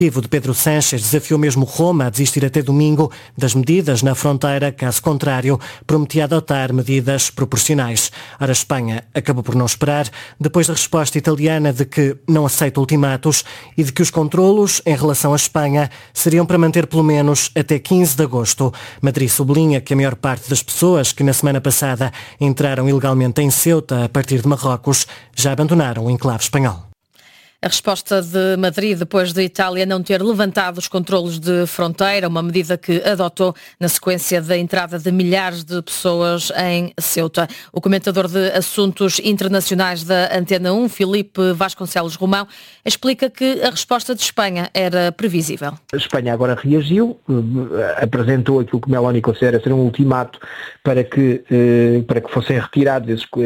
O executivo de Pedro Sánchez desafiou mesmo Roma a desistir até domingo das medidas na fronteira, caso contrário, prometia adotar medidas proporcionais. Ora, a Espanha acabou por não esperar, depois da resposta italiana de que não aceita ultimatos e de que os controlos em relação à Espanha seriam para manter pelo menos até 15 de agosto. Madrid sublinha que a maior parte das pessoas que na semana passada entraram ilegalmente em Ceuta a partir de Marrocos já abandonaram o enclave espanhol. A resposta de Madrid depois de Itália não ter levantado os controlos de fronteira, uma medida que adotou na sequência da entrada de milhares de pessoas em Ceuta. O comentador de assuntos internacionais da Antena 1, Filipe Vasconcelos Romão, explica que a resposta de Espanha era previsível. A Espanha agora reagiu, apresentou aquilo que Meloni considera ser um ultimato para que fossem retirados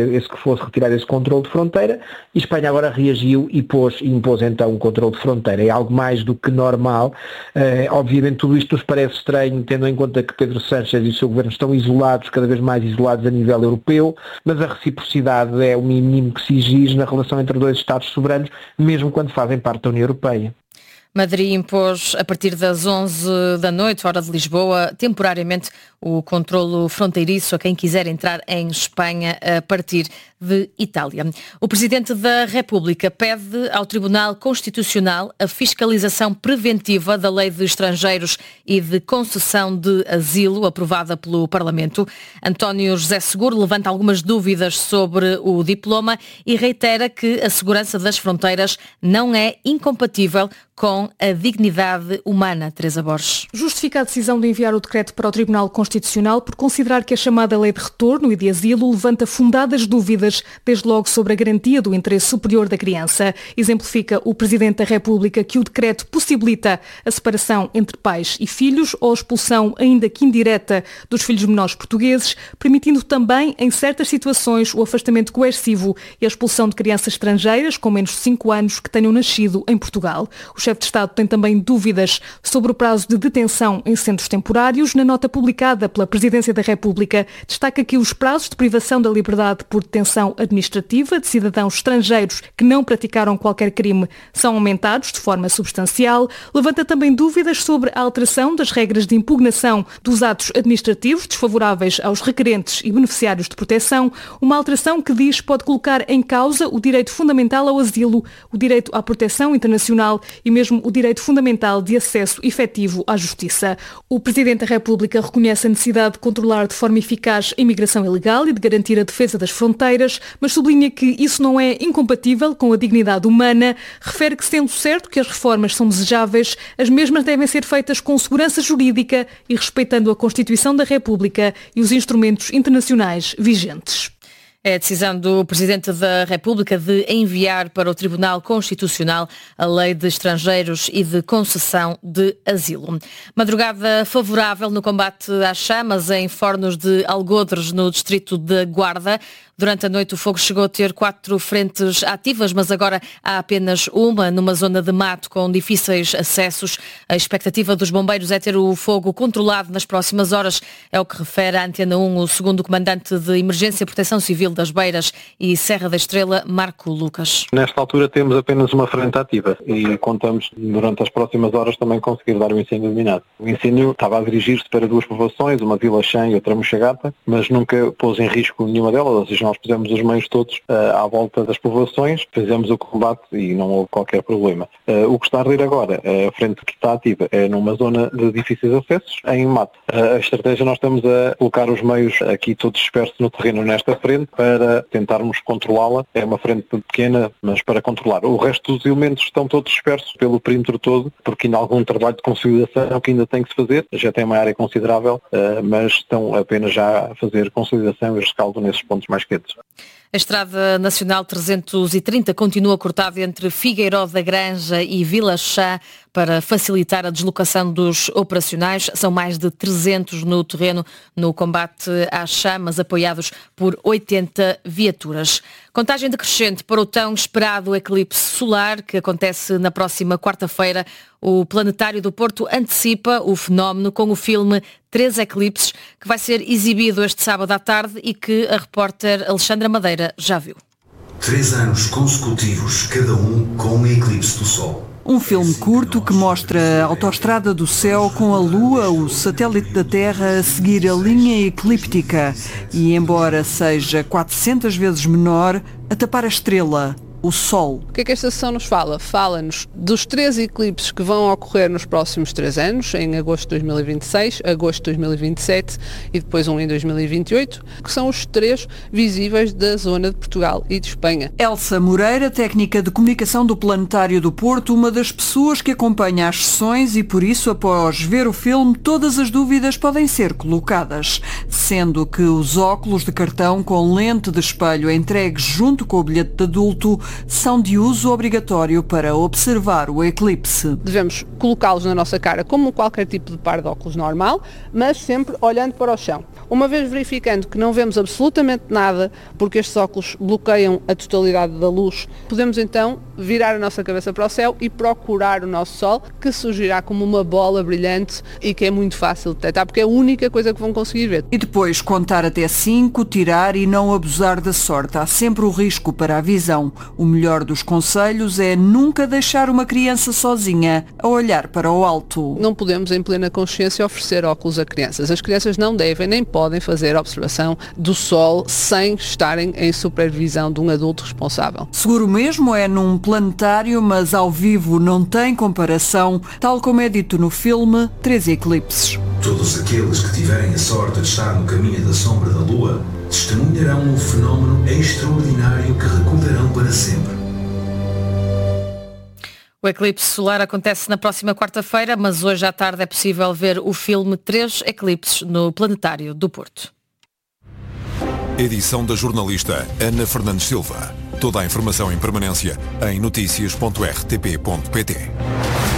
esse controle de fronteira, e Espanha agora reagiu e impôs então um controle de fronteira. É algo mais do que normal. Obviamente tudo isto nos parece estranho, tendo em conta que Pedro Sánchez e o seu governo estão isolados, cada vez mais isolados a nível europeu, mas a reciprocidade é o mínimo que se exige na relação entre dois Estados soberanos, mesmo quando fazem parte da União Europeia. Madrid impôs, a partir das 11 da noite, hora de Lisboa, temporariamente o controlo fronteiriço a quem quiser entrar em Espanha a partir de Itália. O Presidente da República pede ao Tribunal Constitucional a fiscalização preventiva da Lei de Estrangeiros e de concessão de asilo aprovada pelo Parlamento. António José Seguro levanta algumas dúvidas sobre o diploma e reitera que a segurança das fronteiras não é incompatível com a dignidade humana. Teresa Borges. Justifica a decisão de enviar o decreto para o Tribunal Constitucional por considerar que a chamada Lei de Retorno e de Asilo levanta fundadas dúvidas, desde logo sobre a garantia do interesse superior da criança. Exemplifica o Presidente da República que o decreto possibilita a separação entre pais e filhos ou a expulsão, ainda que indireta, dos filhos menores portugueses, permitindo também, em certas situações, o afastamento coercivo e a expulsão de crianças estrangeiras com menos de 5 anos que tenham nascido em Portugal. O chefe de Estado tem também dúvidas sobre o prazo de detenção em centros temporários. Na nota publicada pela Presidência da República, destaca que os prazos de privação da liberdade por detenção administrativa de cidadãos estrangeiros que não praticaram qualquer crime são aumentados de forma substancial. Levanta também dúvidas sobre a alteração das regras de impugnação dos atos administrativos desfavoráveis aos requerentes e beneficiários de proteção, uma alteração que diz pode colocar em causa o direito fundamental ao asilo, o direito à proteção internacional e mesmo o direito fundamental de acesso efetivo à justiça. O Presidente da República reconhece a necessidade de controlar de forma eficaz a imigração ilegal e de garantir a defesa das fronteiras, mas sublinha que isso não é incompatível com a dignidade humana. Refere que, sendo certo que as reformas são desejáveis, as mesmas devem ser feitas com segurança jurídica e respeitando a Constituição da República e os instrumentos internacionais vigentes. É a decisão do Presidente da República de enviar para o Tribunal Constitucional a Lei de Estrangeiros e de concessão de asilo. Madrugada favorável no combate às chamas em fornos de Algodres, no distrito de Guarda. Durante a noite o fogo chegou a ter 4 frentes ativas, mas agora há apenas uma, numa zona de mato com difíceis acessos. A expectativa dos bombeiros é ter o fogo controlado nas próximas horas, é o que refere à Antena 1 o segundo comandante de Emergência e Proteção Civil das Beiras e Serra da Estrela, Marco Lucas. Nesta altura temos apenas uma frente ativa e contamos durante as próximas horas também conseguir dar o incêndio eliminado. O incêndio estava a dirigir-se para 2 povoações, uma Vila Chã e outra Mochagata, mas nunca pôs em risco nenhuma delas, ou seja, nós pusemos os meios todos à volta das povoações, fizemos o combate e não houve qualquer problema. O que está a arder agora, a frente que está ativa, é numa zona de difíceis acessos, em mato. A estratégia, nós estamos a colocar os meios aqui todos dispersos no terreno nesta frente para tentarmos controlá-la. É uma frente pequena, mas para controlar. O resto dos elementos estão todos dispersos pelo perímetro todo, porque ainda há algum trabalho de consolidação que ainda tem que se fazer. Já tem uma área considerável, mas estão apenas já a fazer consolidação e rescaldo nesses pontos mais quentes. A Estrada Nacional 330 continua cortada entre Figueiró da Granja e Vila Chã para facilitar a deslocação dos operacionais. São mais de 300 no terreno no combate às chamas, apoiados por 80 viaturas. Contagem decrescente para o tão esperado eclipse solar, que acontece na próxima quarta-feira. O Planetário do Porto antecipa o fenómeno com o filme 3 Eclipses, que vai ser exibido este sábado à tarde e que a repórter Alexandra Madeira já viu. 3 anos consecutivos, cada um com um eclipse do Sol. Um filme curto que mostra a autoestrada do céu com a Lua, o satélite da Terra, a seguir a linha eclíptica e, embora seja 400 vezes menor, a tapar a estrela, o Sol. O que é que esta sessão nos fala? Fala-nos dos 3 eclipses que vão ocorrer nos próximos 3 anos, em agosto de 2026, agosto de 2027 e depois um em 2028, que são os 3 visíveis da zona de Portugal e de Espanha. Elsa Moreira, técnica de comunicação do Planetário do Porto, uma das pessoas que acompanha as sessões e por isso, após ver o filme, todas as dúvidas podem ser colocadas, sendo que os óculos de cartão com lente de espelho entregues junto com o bilhete de adulto são de uso obrigatório para observar o eclipse. Devemos colocá-los na nossa cara como qualquer tipo de par de óculos normal, mas sempre olhando para o chão. Uma vez verificando que não vemos absolutamente nada, porque estes óculos bloqueiam a totalidade da luz, podemos então virar a nossa cabeça para o céu e procurar o nosso Sol, que surgirá como uma bola brilhante e que é muito fácil de detectar, porque é a única coisa que vão conseguir ver. E depois contar até 5, tirar e não abusar da sorte. Há sempre o risco para a visão. O melhor dos conselhos é nunca deixar uma criança sozinha a olhar para o alto. Não podemos, em plena consciência, oferecer óculos a crianças. As crianças não devem nem podem fazer a observação do Sol sem estarem em supervisão de um adulto responsável. Seguro mesmo é num planetário, mas ao vivo não tem comparação, tal como é dito no filme 3 Eclipses. Todos aqueles que tiverem a sorte de estar no caminho da sombra da Lua testemunharão um fenómeno extraordinário que recordarão para sempre. O eclipse solar acontece na próxima quarta-feira, mas hoje à tarde é possível ver o filme 3 Eclipses no Planetário do Porto. Edição da jornalista Ana Fernandes Silva. Toda a informação em permanência em noticias.rtp.pt.